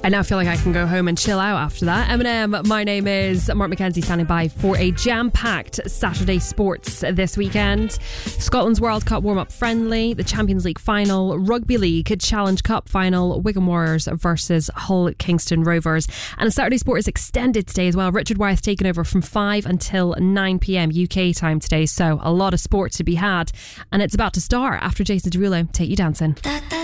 I now feel like I can go home and chill out after that. Eminem, my name is Mark McKenzie, standing by for a jam-packed Saturday sports this weekend. Scotland's World Cup warm-up friendly, the Champions League final, Rugby League Challenge Cup final, Wigan Warriors versus Hull Kingston Rovers. And a Saturday sport is extended today as well. Richard Wyeth taking over from 5 until 9 p.m. UK time today. So a lot of sport to be had. And it's about to start after Jason Derulo, Take You Dancing.